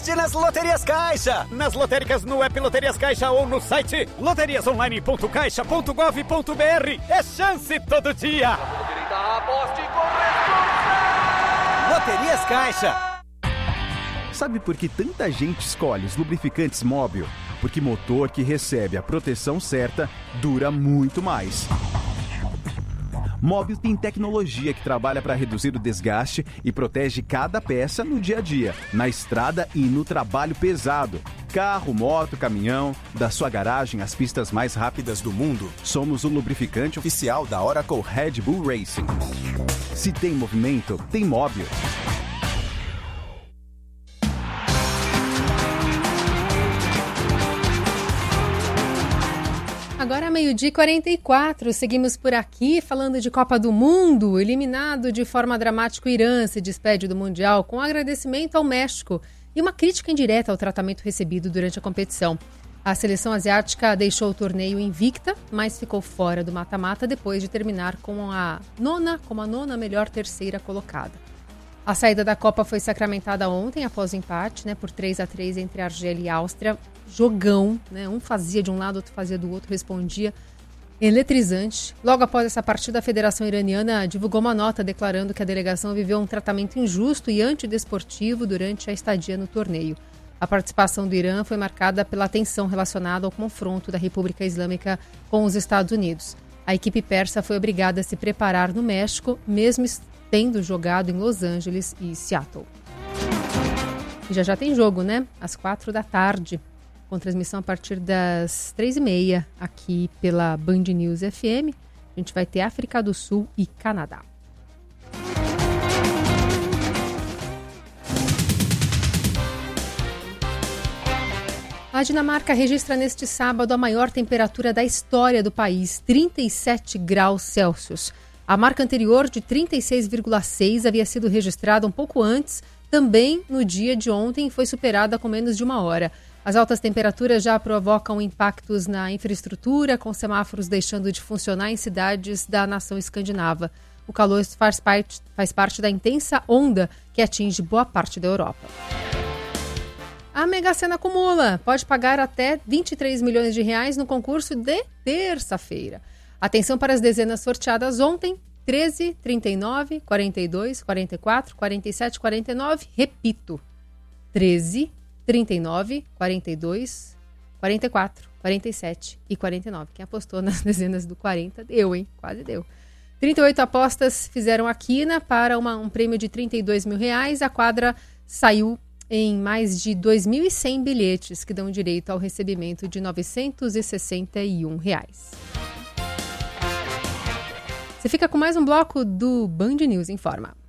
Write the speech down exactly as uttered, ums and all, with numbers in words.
sorte nas Loterias Caixa. Nas lotéricas, no app Loterias Caixa ou no site loterias online ponto caixa ponto gov ponto br. É chance todo dia. Loterias Caixa. Sabe por que tanta gente escolhe os lubrificantes Móbil? Porque motor que recebe a proteção certa dura muito mais. Móbil tem tecnologia que trabalha para reduzir o desgaste e protege cada peça no dia a dia, na estrada e no trabalho pesado. Carro, moto, caminhão, da sua garagem às pistas mais rápidas do mundo, somos o lubrificante oficial da Oracle Red Bull Racing. Se tem movimento, tem Móbil. Agora meio-dia e quarenta e quatro, seguimos por aqui falando de Copa do Mundo. Eliminado de forma dramática o Irã se despede do Mundial com agradecimento ao México e uma crítica indireta ao tratamento recebido durante a competição. A seleção asiática deixou o torneio invicta, mas ficou fora do mata-mata depois de terminar com a nona, como a nona melhor terceira colocada. A saída da Copa foi sacramentada ontem após o empate, né, por três a três entre Argélia e Áustria. Jogão, né? Um fazia de um lado, outro fazia do outro, respondia. Eletrizante. Logo após essa partida, a Federação Iraniana divulgou uma nota declarando que a delegação viveu um tratamento injusto e antidesportivo durante a estadia no torneio. A participação do Irã foi marcada pela tensão relacionada ao confronto da República Islâmica com os Estados Unidos. A equipe persa foi obrigada a se preparar no México, mesmo tendo jogado em Los Angeles e Seattle. E já já tem jogo, né? Às quatro da tarde. Com transmissão a partir das três e meia aqui pela Band News F M. A gente vai ter África do Sul e Canadá. A Dinamarca registra neste sábado a maior temperatura da história do país, trinta e sete graus Celsius. A marca anterior, de trinta e seis vírgula seis, havia sido registrada um pouco antes, também no dia de ontem, e foi superada com menos de uma hora. As altas temperaturas já provocam impactos na infraestrutura, com semáforos deixando de funcionar em cidades da nação escandinava. O calor faz parte, faz parte da intensa onda que atinge boa parte da Europa. A Mega Sena acumula. Pode pagar até vinte e três milhões de reais no concurso de terça-feira. Atenção para as dezenas sorteadas ontem: treze, trinta e nove, quarenta e dois, quarenta e quatro, quarenta e sete, quarenta e nove. Repito, treze, trinta e nove, quarenta e dois, quarenta e quatro, quarenta e sete e quarenta e nove. Quem apostou nas dezenas do quarenta, deu, hein? Quase deu. trinta e oito apostas fizeram a quina para uma, um prêmio de trinta e dois mil reais. A quadra saiu em mais de dois mil e cem bilhetes, que dão direito ao recebimento de novecentos e sessenta e um reais. Você fica com mais um bloco do Band News Informa.